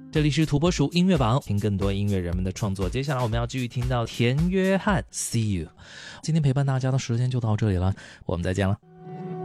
这里是土拨鼠音乐榜，听更多音乐人们的创作。接下来我们要继续听到田约翰 See You。今天陪伴大家的时间就到这里了，我们再见了。